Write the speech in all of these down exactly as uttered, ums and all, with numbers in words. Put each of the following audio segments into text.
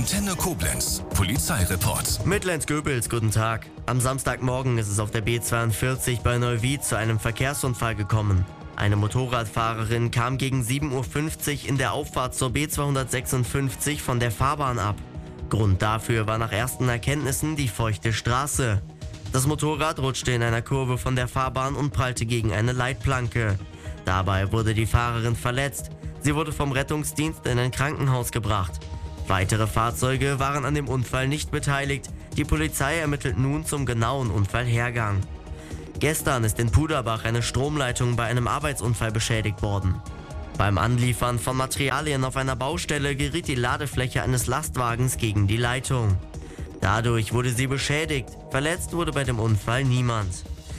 Antenne Koblenz, Polizeireport. Mittellenz-Göbels, guten Tag. Am Samstagmorgen ist es auf der B zweiundvierzig bei Neuwied zu einem Verkehrsunfall gekommen. Eine Motorradfahrerin kam gegen sieben Uhr fünfzig in der Auffahrt zur B zweihundertsechsundfünfzig von der Fahrbahn ab. Grund dafür war nach ersten Erkenntnissen die feuchte Straße. Das Motorrad rutschte in einer Kurve von der Fahrbahn und prallte gegen eine Leitplanke. Dabei wurde die Fahrerin verletzt. Sie wurde vom Rettungsdienst in ein Krankenhaus gebracht. Weitere Fahrzeuge waren an dem Unfall nicht beteiligt. Die Polizei ermittelt nun zum genauen Unfallhergang. Gestern ist in Puderbach eine Stromleitung bei einem Arbeitsunfall beschädigt worden. Beim Anliefern von Materialien auf einer Baustelle geriet die Ladefläche eines Lastwagens gegen die Leitung. Dadurch wurde sie beschädigt. Verletzt wurde bei dem Unfall niemand.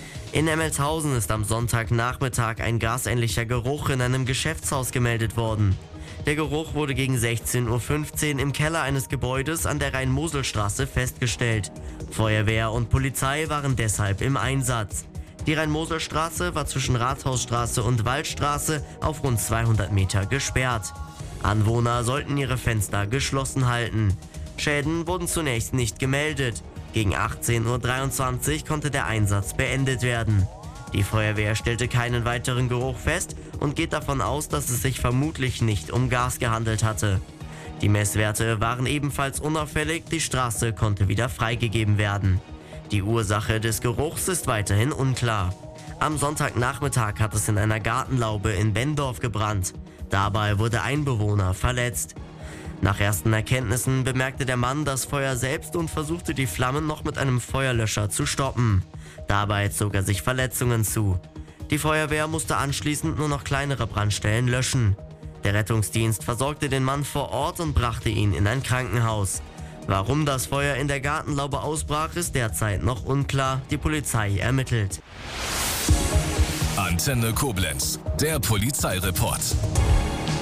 In Emmelshausen ist am Sonntagnachmittag ein gasähnlicher Geruch in einem Geschäftshaus gemeldet worden. Der Geruch wurde gegen sechzehn Uhr fünfzehn im Keller eines Gebäudes an der Rhein-Mosel-Straße festgestellt. Feuerwehr und Polizei waren deshalb im Einsatz. Die Rhein-Mosel-Straße war zwischen Rathausstraße und Waldstraße auf rund zweihundert Meter gesperrt. Anwohner sollten ihre Fenster geschlossen halten. Schäden wurden zunächst nicht gemeldet. Gegen achtzehn Uhr dreiundzwanzig konnte der Einsatz beendet werden. Die Feuerwehr stellte keinen weiteren Geruch fest und geht davon aus, dass es sich vermutlich nicht um Gas gehandelt hatte. Die Messwerte waren ebenfalls unauffällig, die Straße konnte wieder freigegeben werden. Die Ursache des Geruchs ist weiterhin unklar. Am Sonntagnachmittag hat es in einer Gartenlaube in Benndorf gebrannt. Dabei wurde ein Bewohner verletzt. Nach ersten Erkenntnissen bemerkte der Mann das Feuer selbst und versuchte die Flammen noch mit einem Feuerlöscher zu stoppen. Dabei zog er sich Verletzungen zu. Die Feuerwehr musste anschließend nur noch kleinere Brandstellen löschen. Der Rettungsdienst versorgte den Mann vor Ort und brachte ihn in ein Krankenhaus. Warum das Feuer in der Gartenlaube ausbrach, ist derzeit noch unklar. Die Polizei ermittelt. Antenne Koblenz, der Polizeireport.